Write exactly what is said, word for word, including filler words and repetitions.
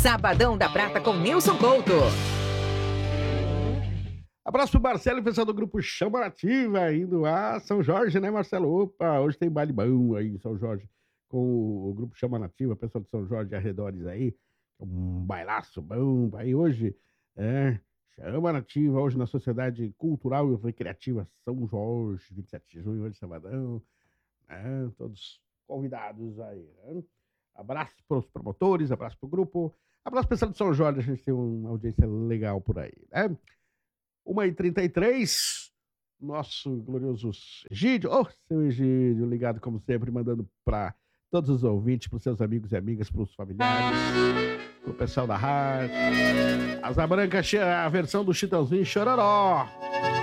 Sabadão da Prata com Nilson Couto. Abraço pro Marcelo, pessoal do grupo Chama Nativa, indo a São Jorge, né, Marcelo? Opa, hoje tem baile bom aí em São Jorge, com o grupo Chama Nativa, pessoal de São Jorge e arredores aí. Um bailaço bom aí hoje, é, Chama Nativa, hoje na Sociedade Cultural e Recreativa São Jorge, vinte e sete de junho, hoje sabadão, né, todos convidados aí, né? Abraço para os promotores, abraço para o grupo, abraço pessoal de São Jorge, a gente tem uma audiência legal por aí, né? uma e trinta e três, nosso glorioso Egídio, ô, oh, seu Egídio, ligado como sempre, mandando para todos os ouvintes, para os seus amigos e amigas, para os familiares, para o pessoal da rádio. Asa Branca, a versão do Chitãozinho Chororó.